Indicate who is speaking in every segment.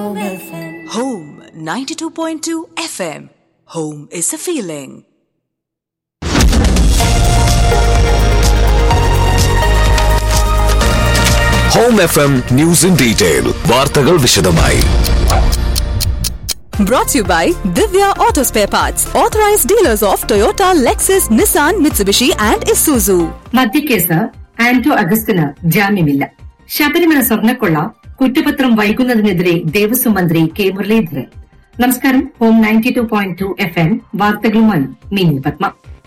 Speaker 1: Home 92.2 FM. Home is a feeling.
Speaker 2: Home FM News in Detail. വാർത്തകൾ വിശദമായി.
Speaker 3: Brought to you by Divya Auto Spare Parts, authorized dealers of Toyota, Lexus, Nissan, Mitsubishi and Isuzu.
Speaker 4: മദ്യക്കേസ് Anto Augustine ജാമ്യമില്ല. Sabarimala സ്വർണ്ണക്കൊള്ള കുറ്റപത്രം വൈകുന്നതിനെതിരെ ദേവസ്വം മന്ത്രി K Muraleedharan. നമസ്കാരം. Home 92.2 FM വാർത്തകളുമായി mini Padma.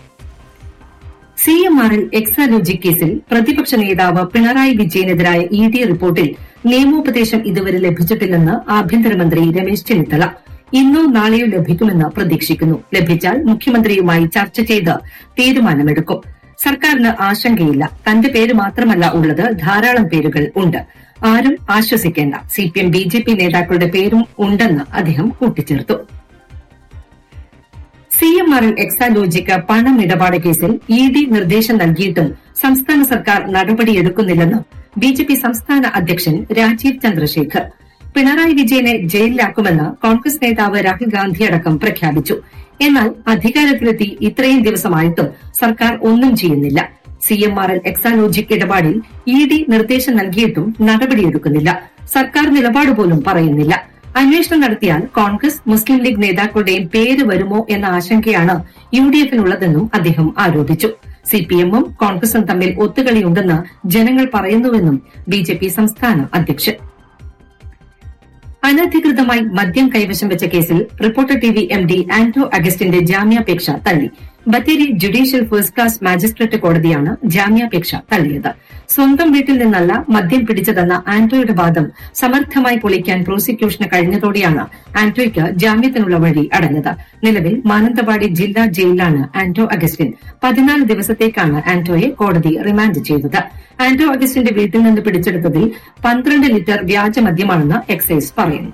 Speaker 4: CMRL Exalogic കേസിൽ പ്രതിപക്ഷ നേതാവ് പിണറായി വിജയനെതിരായ ED റിപ്പോർട്ടിൽ നിയമോപദേശം ഇതുവരെ ലഭിച്ചിട്ടില്ലെന്ന് ആഭ്യന്തരമന്ത്രി രമേശ് ചെന്നിത്തല. ഇന്നോ നാളെയോ ലഭിക്കുമെന്ന് പ്രതീക്ഷിക്കുന്നു. ലഭിച്ചാൽ മുഖ്യമന്ത്രിയുമായി ചർച്ച ചെയ്ത് തീരുമാനമെടുക്കും. സർക്കാരിന് ആശങ്കയില്ല. തന്റെ പേര് മാത്രമല്ല ഉള്ളത്, ധാരാളം പേരുകൾ ഉണ്ട്. ആരും ആശ്വസിക്കേണ്ട. CPM BJP നേതാക്കളുടെ പേരും ഉണ്ടെന്ന് അദ്ദേഹം കൂട്ടിച്ചേർത്തു. CMRL എക്സാലോജിക്ക് പണമിടപാട് കേസിൽ ED നിർദ്ദേശം നൽകിയിട്ടും സംസ്ഥാന സർക്കാർ നടപടിയെടുക്കുന്നില്ലെന്ന് BJP സംസ്ഥാന അധ്യക്ഷൻ രാജീവ് ചന്ദ്രശേഖർ. പിണറായി വിജയനെ ജയിലിലാക്കുമെന്ന് കോൺഗ്രസ് നേതാവ് രാഹുൽ ഗാന്ധിയടക്കം പ്രഖ്യാപിച്ചു. എന്നാൽ അധികാരത്തിലെത്തി ഇത്രയും ദിവസമായിട്ടും സർക്കാർ ഒന്നും ചെയ്യുന്നില്ല. CMRL എക്സാലോജിക് ഇടപാടിൽ ED നിർദ്ദേശം നൽകിയിട്ടും നടപടിയെടുക്കുന്നില്ല. സർക്കാർ നിലപാട് പോലും പറയുന്നില്ല. അന്വേഷണം നടത്തിയാൽ കോൺഗ്രസ്, മുസ്ലിം ലീഗ് നേതാക്കളുടെയും പേര് വരുമോ എന്ന ആശങ്കയാണ് UDFനുള്ളതെന്നും അദ്ദേഹം ആരോപിച്ചു. CPMഉം കോൺഗ്രസും തമ്മിൽ ഒത്തുകളിയുണ്ടെന്ന് ജനങ്ങൾ പറയുന്നുവെന്നും BJP സംസ്ഥാന അധ്യക്ഷൻ. അനധികൃതമായി മദ്യം കൈവശം വെച്ച കേസിൽ റിപ്പോർട്ടർ TV MD ആന്റോ അഗസ്റ്റിന്റെ ജാമ്യാപേക്ഷ തള്ളി. Bathery judicial first class magistrate കോടതിയാണ് ജാമ്യാപേക്ഷ തള്ളിയത്. സ്വന്തം വീട്ടിൽ നിന്നല്ല മദ്യം പിടിച്ചതെന്ന ആന്റോയുടെ വാദം സമർത്ഥമായി പൊളിക്കാൻ പ്രോസിക്യൂഷന് കഴിഞ്ഞതോടെയാണ് ആന്റോയ്ക്ക് ജാമ്യത്തിനുള്ള വഴി അടഞ്ഞത്. നിലവിൽ മാനന്തവാടി ജില്ലാ ജയിലിലാണ് ആന്റോ അഗസ്റ്റിൻ. 14 ദിവസത്തേക്കാണ് ആന്റോയെ കോടതി റിമാൻഡ് ചെയ്തത്. ആന്റോ അഗസ്റ്റിന്റെ വീട്ടിൽ നിന്ന് പിടിച്ചെടുത്തതിൽ 12 ലിറ്റർ വ്യാജമദ്യമാണെന്ന് എക്സൈസ് പറയുന്നു.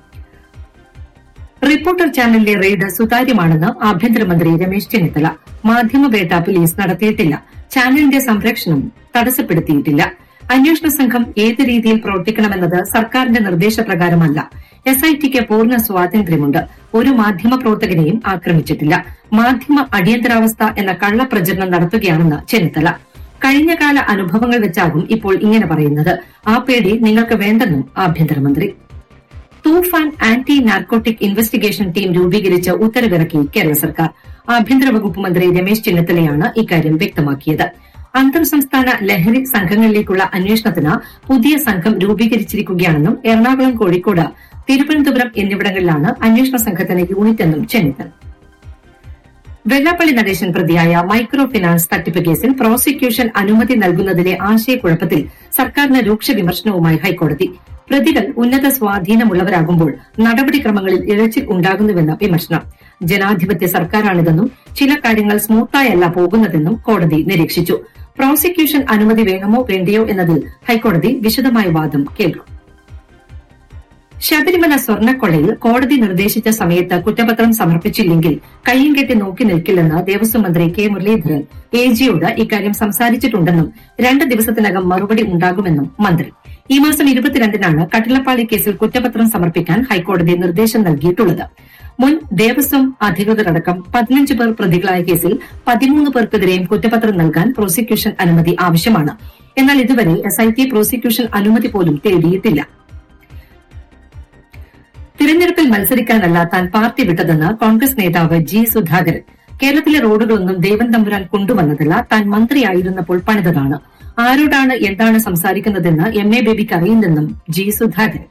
Speaker 4: റിപ്പോർട്ടർ ചാനലിലെ റെയ്ഡ് സുതാര്യമാണെന്ന് ആഭ്യന്തരമന്ത്രി രമേശ് ചെന്നിത്തല. മാധ്യമവേട്ട പോലീസ് നടത്തിയിട്ടില്ല. ചാനലിന്റെ സംരക്ഷണം തടസ്സപ്പെടുത്തിയിട്ടില്ല. അന്വേഷണ സംഘം ഏത് രീതിയിൽ പ്രവർത്തിക്കണമെന്നത് സർക്കാരിന്റെ നിർദ്ദേശപ്രകാരമല്ല. SITക്ക് പൂർണ്ണ സ്വാതന്ത്ര്യമുണ്ട്. ഒരു മാധ്യമ പ്രവർത്തകനെയും ആക്രമിച്ചിട്ടില്ല. മാധ്യമ അടിയന്തരാവസ്ഥ എന്ന കള്ളപ്രചരണം നടത്തുകയാണെന്ന് ചെന്നിത്തല. കഴിഞ്ഞകാല അനുഭവങ്ങൾ വെച്ചാകും ഇപ്പോൾ ഇങ്ങനെ പറയുന്നത്. ആ പേടി നിങ്ങൾക്ക് വേണ്ടെന്നും ആഭ്യന്തരമന്ത്രി. തൂഫാൻ ആന്റി നാർക്കോട്ടിക് ഇൻവെസ്റ്റിഗേഷൻ ടീം രൂപീകരിച്ച് ഉത്തരവിറക്കി കേരള സർക്കാർ. ആഭ്യന്തര വകുപ്പ് മന്ത്രി രമേശ് ചെന്നിത്തലയാണ് ഇക്കാര്യം വ്യക്തമാക്കിയത്. അന്തർ സംസ്ഥാന ലഹരി സംഘങ്ങളിലേക്കുള്ള അന്വേഷണത്തിന് പുതിയ സംഘം രൂപീകരിച്ചിരിക്കുകയാണെന്നും എറണാകുളം, കോഴിക്കോട്, തിരുവനന്തപുരം എന്നിവിടങ്ങളിലാണ് അന്വേഷണ സംഘത്തിന് യൂണിറ്റെന്നും ചെന്നിത്തല. വെള്ളാപ്പള്ളി നടേശൻ പ്രതിയായ മൈക്രോ ഫിനാൻസ് തട്ടിപ്പ് കേസിൽ പ്രോസിക്യൂഷൻ അനുമതി നൽകുന്നതിലെ ആശയക്കുഴപ്പത്തിൽ സർക്കാരിന് രൂക്ഷ വിമർശനവുമായി ഹൈക്കോടതി. പ്രതികൾ ഉന്നത സ്വാധീനമുള്ളവരാകുമ്പോൾ നടപടിക്രമങ്ങളിൽ ഇഴച്ചിൽ ഉണ്ടാകുന്നുവെന്ന് വിമർശനം. ജനാധിപത്യ സർക്കാരാണിതെന്നും ചില കാര്യങ്ങൾ സ്മൂത്തായല്ല പോകുന്നതെന്നും കോടതി നിരീക്ഷിച്ചു. പ്രോസിക്യൂഷൻ അനുമതി വേണമോ വേണ്ടയോ എന്നതിൽ ഹൈക്കോടതി വിശദമായ വാദം കേൾക്കും. ശബരിമല സ്വർണ്ണക്കൊള്ളയിൽ കോടതി നിർദ്ദേശിച്ച സമയത്ത് കുറ്റപത്രം സമർപ്പിച്ചില്ലെങ്കിൽ കയ്യും കെട്ടി നോക്കി നിൽക്കില്ലെന്ന് ദേവസ്വം മന്ത്രി കെ മുരളീധരൻ AGയോട് ഇക്കാര്യം സംസാരിച്ചിട്ടുണ്ടെന്നും 2 ദിവസത്തിനകം മറുപടി ഉണ്ടാകുമെന്നും മന്ത്രി. ഈ മാസം 22-നാണ് കട്ടിളപ്പാളി കേസിൽ കുറ്റപത്രം സമർപ്പിക്കാൻ ഹൈക്കോടതി നിർദ്ദേശം നൽകിയിട്ടുള്ളത്. മുൻ ദേവസ്വം അധികൃതരടക്കം 15 പേർ പ്രതികളായ കേസിൽ 13 പേർക്കെതിരെയും കുറ്റപത്രം നൽകാൻ പ്രോസിക്യൂഷൻ അനുമതി ആവശ്യമാണ്. എന്നാൽ ഇതുവരെ SIT പ്രോസിക്യൂഷൻ അനുമതി പോലും തേടിയിട്ടില്ല. തിരഞ്ഞെടുപ്പിൽ മത്സരിക്കാനല്ല താൻ പാർട്ടി വിട്ടതെന്ന് കോൺഗ്രസ് നേതാവ് G. സുധാകരൻ. കേരളത്തിലെ റോഡുകളൊന്നും ദേവൻ തമ്പുരാൻ കൊണ്ടുവന്നതല്ല, താൻ മന്ത്രിയായിരുന്നപ്പോൾ പണിതതാണ്. ആരോടാണ് എന്താണ് സംസാരിക്കുന്നതെന്ന് MA ബേബിക്ക് അറിയില്ലെന്നും G. സുധാകരൻ.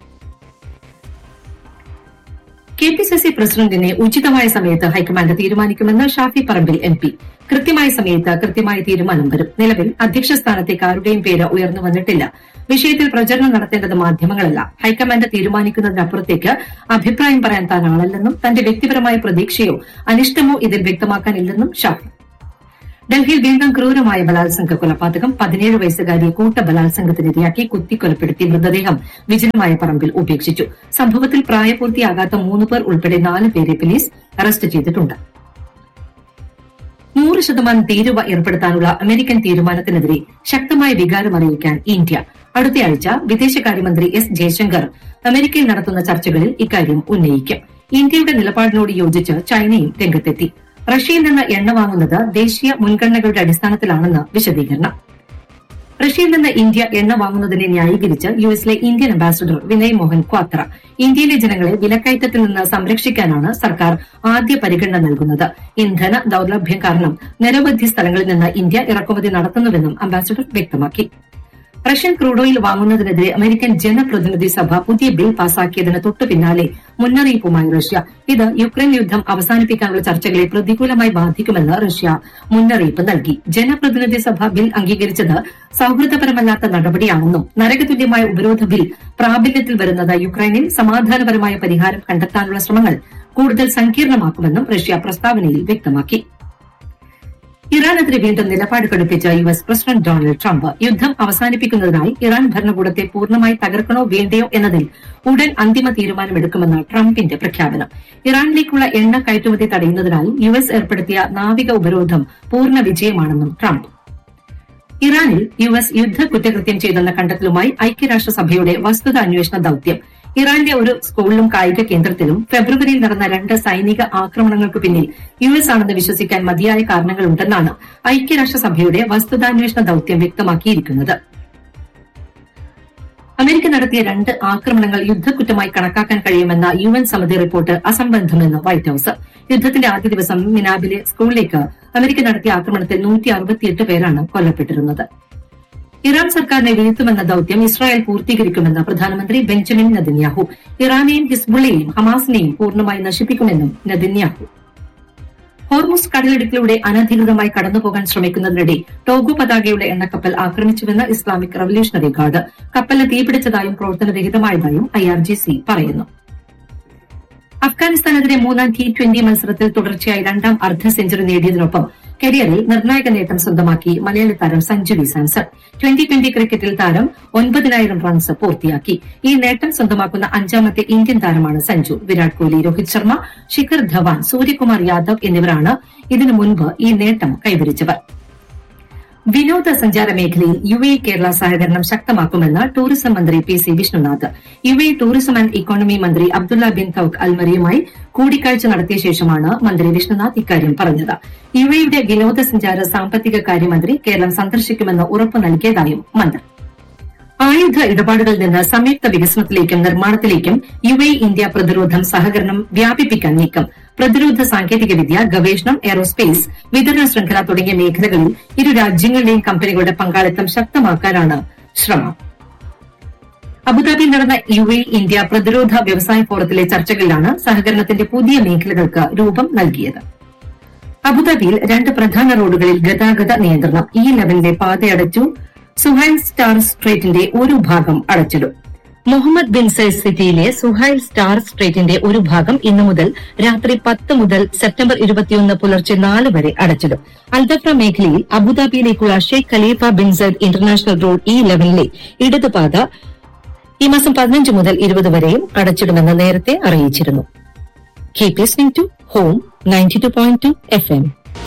Speaker 4: KPCC പ്രസിഡന്റിനെ ഉചിതമായ സമയത്ത് ഹൈക്കമാൻഡ് തീരുമാനിക്കുമെന്ന് ഷാഫി പറമ്പിൽ MP. കൃത്യമായ സമയത്ത് കൃത്യമായ തീരുമാനം വരും. നിലവിൽ അധ്യക്ഷ സ്ഥാനത്തേക്ക് ആരുടെയും പേര് ഉയർന്നു വന്നിട്ടില്ല. വിഷയത്തിൽ പ്രചരണം നടത്തേണ്ടത് മാധ്യമങ്ങളല്ല. ഹൈക്കമാൻഡ് തീരുമാനിക്കുന്നതിനപ്പുറത്തേക്ക് അഭിപ്രായം പറയാൻ താൻ ആളല്ലെന്നും തന്റെ വ്യക്തിപരമായ പ്രതീക്ഷയോ അനിഷ്ടമോ ഇതിൽ വ്യക്തമാക്കാനില്ലെന്നും ഷാഫി. ഡൽഹിയിൽ വീണ്ടും ക്രൂരമായ ബലാത്സംഗ കൊലപാതകം. 17 വയസ്സുകാരിയെ കൂട്ട ബലാത്സംഗത്തിനിരയാക്കി കുത്തിക്കൊലപ്പെടുത്തി മൃതദേഹം വിജനമായ പറമ്പിൽ ഉപേക്ഷിച്ചു. സംഭവത്തിൽ പ്രായപൂർത്തിയാകാത്ത 3 പേർ ഉൾപ്പെടെ 4 പേരെ പോലീസ് അറസ്റ്റ് ചെയ്തിട്ടുണ്ട്. 100% തീരുവ ഏർപ്പെടുത്താനുള്ള അമേരിക്കൻ തീരുമാനത്തിനെതിരെ ശക്തമായ വികാരമറിയിക്കാൻ ഇന്ത്യ. അടുത്തയാഴ്ച വിദേശകാര്യമന്ത്രി എസ് ജയശങ്കർ അമേരിക്കയിൽ നടത്തുന്ന ചർച്ചകളിൽ ഇക്കാര്യം ഉന്നയിക്കും. ഇന്ത്യയുടെ നിലപാടിനോട് യോജിച്ച് ചൈനയും രംഗത്തെത്തി. റഷ്യയിൽ നിന്ന് എണ്ണ വാങ്ങുന്നത് ദേശീയ മുൻഗണനകളുടെ അടിസ്ഥാനത്തിലാണെന്ന് വിശദീകരണം. റഷ്യയിൽ നിന്ന് ഇന്ത്യ എണ്ണ വാങ്ങുന്നതിനെ ന്യായീകരിച്ച് യുഎസിലെ ഇന്ത്യൻ അംബാസിഡർ വിനയ് മോഹൻ ക്വാത്ര ഇന്ത്യയിലെ ജനങ്ങളെ വിലക്കയറ്റത്തിൽ നിന്ന് സംരക്ഷിക്കാനാണ് സർക്കാർ ആദ്യ പരിഗണന നൽകുന്നത്. ഇന്ധന ദൌർലഭ്യം കാരണം നിരവധി സ്ഥലങ്ങളിൽ നിന്ന് ഇന്ത്യ ഇറക്കുമതി നടത്തുന്നുവെന്നും അംബാസിഡർ വ്യക്തമാക്കി. റഷ്യൻ ക്രൂഡ് ഓയിൽ വാങ്ങുന്നതിനെതിരെ അമേരിക്കൻ ജനപ്രതിനിധി സഭ പുതിയ ബിൽ പാസാക്കിയതിന് തൊട്ടു പിന്നാലെ മുന്നറിയിപ്പുമായി റഷ്യ. ഇത് യുക്രൈൻ യുദ്ധം അവസാനിപ്പിക്കാനുള്ള ചർച്ചകളെ പ്രതികൂലമായി ബാധിക്കുമെന്ന് റഷ്യ മുന്നറിയിപ്പ് നൽകി. ജനപ്രതിനിധി സഭ ബിൽ അംഗീകരിച്ചത് സൌഹൃദപരമല്ലാത്ത നടപടിയാണെന്നും നരകതുല്യമായ ഉപരോധ ബിൽ പ്രാബല്യത്തിൽ വരുന്നത് യുക്രൈനിൽ സമാധാനപരമായ പരിഹാരം കണ്ടെത്താനുള്ള ശ്രമങ്ങൾ കൂടുതൽ സങ്കീർണമാക്കുമെന്നും റഷ്യ പ്രസ്താവനയിൽ വ്യക്തമാക്കി. ഇറാനെതിരെ വീണ്ടും നിലപാട് കടുപ്പിച്ച യുഎസ് പ്രസിഡന്റ് ഡൊണാൾഡ് ട്രംപ് യുദ്ധം അവസാനിപ്പിക്കുന്നതിനായി ഇറാൻ ഭരണകൂടത്തെ പൂർണ്ണമായി തകർക്കണോ വേണ്ടയോ എന്നതിൽ ഉടൻ അന്തിമ തീരുമാനമെടുക്കുമെന്ന് ട്രംപിന്റെ പ്രഖ്യാപനം. ഇറാനിലേക്കുള്ള എണ്ണ കയറ്റുമതി തടയുന്നതിനായി യുഎസ് ഏർപ്പെടുത്തിയ നാവിക ഉപരോധം പൂർണ്ണ വിജയമാണെന്നും ട്രംപ്. ഇറാനിൽ യുഎസ് യുദ്ധ കുറ്റകൃത്യം ചെയ്തെന്ന കണ്ടെത്തലുമായി ഐക്യരാഷ്ട്രസഭയുടെ വസ്തുത അന്വേഷണ ദൌത്യം. ഇറാന്റെ ഒരു സ്കൂളിലും കായിക കേന്ദ്രത്തിലും ഫെബ്രുവരിയിൽ നടന്ന 2 സൈനിക ആക്രമണങ്ങൾക്ക് പിന്നിൽ യുഎസ് ആണെന്ന് വിശ്വസിക്കാൻ മതിയായ കാരണങ്ങളുണ്ടെന്നാണ് ഐക്യരാഷ്ട്രസഭയുടെ വസ്തുതാന്വേഷണ ദൌത്യം വ്യക്തമാക്കിയിരിക്കുന്നത്. അമേരിക്ക നടത്തിയ 2 ആക്രമണങ്ങൾ യുദ്ധക്കുറ്റമായി കണക്കാക്കാൻ കഴിയുമെന്ന യുഎൻ സമിതി റിപ്പോർട്ട് അസംബന്ധമെന്ന് വൈറ്റ് ഹൌസ്. യുദ്ധത്തിന്റെ ആദ്യ ദിവസം മിനാബിലെ സ്കൂളിലേക്ക് അമേരിക്ക നടത്തിയ ആക്രമണത്തിൽ 168 പേരാണ് കൊല്ലപ്പെട്ടിരുന്നത്. ഇറാൻ സർക്കാരിനെ വീഴ്ത്തുമെന്ന ദൌത്യം ഇസ്രായേൽ പൂർത്തീകരിക്കുമെന്ന് പ്രധാനമന്ത്രി ബെഞ്ചമിൻ നെതന്യാഹു. ഇറാനെയും ഹിസ്ബുള്ളയെയും ഹമാസിനെയും പൂർണ്ണമായി നശിപ്പിക്കുമെന്നും നെതന്യാഹു. ഹോർമുസ് കടലിടുക്കിലൂടെ അനധികൃതമായി കടന്നുപോകാൻ ശ്രമിക്കുന്നതിനിടെ ടോഗോ പതാകയുടെ എണ്ണക്കപ്പൽ ആക്രമിച്ചുവെന്ന് ഇസ്ലാമിക് റവല്യൂഷണറി ഗാർഡ്. കപ്പലിന് തീപിടിച്ചതായും പ്രവർത്തനരഹിതമായതായും IRGC പറയുന്നു. അഫ്ഗാനിസ്ഥാനെതിരെ 3ാം T20 മത്സരത്തിൽ തുടർച്ചയായി 2ാം അർദ്ധ സെഞ്ചുറി നേടിയതിനൊപ്പം കരിയറിൽ നിർണായക നേട്ടം സ്വന്തമാക്കി മലയാളി താരം സഞ്ജു വി സാംസൺ. 2020 ക്രിക്കറ്റിൽ താരം 9,000 റൺസ് പൂർത്തിയാക്കി. ഈ നേട്ടം സ്വന്തമാക്കുന്ന 5ാമത്തെ ഇന്ത്യൻ താരമാണ് സഞ്ജു. വിരാട് കോഹ്ലി, രോഹിത് ശർമ്മ, ശിഖർ ധവാൻ, സൂര്യകുമാർ യാദവ് എന്നിവരാണ് ഇതിനു മുൻപ് ഈ നേട്ടം കൈവരിച്ചവർ. വിനോദസഞ്ചാര മേഖലയിൽ UAE കേരള സഹകരണം ശക്തമാക്കുമെന്ന് ടൂറിസം മന്ത്രി PC Vishnunath. UAE tourism and economy മന്ത്രി അബ്ദുള്ള ബിൻ തൗക്ക് അൽമറിയുമായി കൂടിക്കാഴ്ച നടത്തിയ ശേഷമാണ് മന്ത്രി വിഷ്ണുനാഥ് ഇക്കാര്യം പറഞ്ഞത്. UAEയുടെ വിനോദസഞ്ചാര സാമ്പത്തിക കാര്യമന്ത്രി കേരളം സന്ദർശിക്കുമെന്ന് ഉറപ്പു നൽകിയതായും മന്ത്രി. ആയുധ ഇടപാടുകളിൽ നിന്ന് സംയുക്ത വികസനത്തിലേക്കും നിർമ്മാണത്തിലേക്കും UAE ഇന്ത്യ പ്രതിരോധം സഹകരണം വ്യാപിപ്പിക്കാൻ നീക്കം. പ്രതിരോധ സാങ്കേതികവിദ്യ, ഗവേഷണം, എയ്റോസ്പേസ്, വിതരണ ശൃംഖല തുടങ്ങിയ മേഖലകളിൽ ഇരു രാജ്യങ്ങളുടെയും കമ്പനികളുടെ പങ്കാളിത്തം ശക്തമാക്കാനാണ് ശ്രമം. അബുദാബിയിൽ നടന്ന UAE ഇന്ത്യ പ്രതിരോധ വ്യവസായ ഫോറത്തിലെ ചർച്ചകളിലാണ് സഹകരണത്തിന്റെ പുതിയ മേഖലകൾക്ക് രൂപം നൽകിയത്. അബുദാബിയിൽ 2 പ്രധാന റോഡുകളിൽ ഗതാഗത നിയന്ത്രണം. ഈ ലെവലിലെ പാതയടച്ചു. സുഹൈൽ സ്റ്റാർ സ്ട്രീറ്റിന്റെ ഒരു ഭാഗം അടച്ചിടും. മുഹമ്മദ് ബിൻ സയ്യിദ് സിറ്റിയിലെ സുഹൈൽ സ്റ്റാർ സ്ട്രീറ്റിന്റെ ഒരു ഭാഗം ഇന്നു മുതൽ രാത്രി 10 മുതൽ സെപ്റ്റംബർ 21 പുലർച്ചെ 4 വരെ അടച്ചിടും. അൽദഫ്ര മേഖലയിൽ അബുദാബിയിലേക്കുള്ള Sheikh Khalifa bin Sayyid international road ഈ ലെവലിലെ ഇടതുപാത ഈ മാസം 15 മുതൽ 20 വരെയും അടച്ചിടുമെന്ന് നേരത്തെ അറിയിച്ചിരുന്നു. Keep listening to Home 92.2 FM.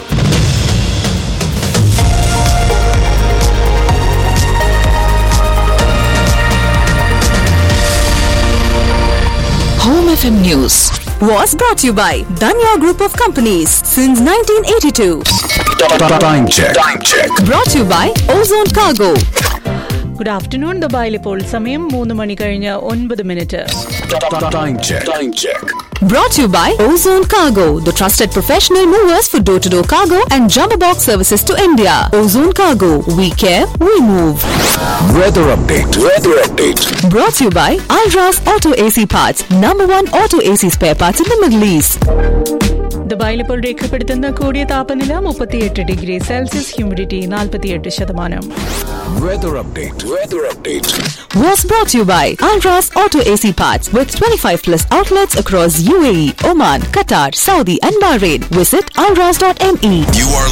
Speaker 1: Home FM News
Speaker 3: Was brought to you by Danya Group of Companies since 1982.
Speaker 2: Time check.
Speaker 3: Brought to you by Ozone Cargo.
Speaker 5: Good afternoon. ദുബായിൽ ഇപ്പോൾ സമയം 3 മണി കഴിഞ്ഞ് 9 minute.
Speaker 2: Time check.
Speaker 3: Brought to you by Ozone Cargo, the trusted professional movers for door-to-door cargo and jumbo box services to India. Ozone Cargo, we care, we move.
Speaker 2: Weather update.
Speaker 3: Brought to you by Alras Auto AC Parts, #1 auto AC spare parts in the Middle East.
Speaker 5: ദുബായിൽ ഇപ്പോൾ രേഖപ്പെടുത്തുന്ന കൂടിയ താപനില 38 degree Celsius, humidity 48%.
Speaker 2: Weather update.
Speaker 3: Was brought to you by Alras Auto AC Parts with 25+ outlets across UAE, Oman, Qatar, Saudi and Bahrain. Visit alras.me.
Speaker 2: You are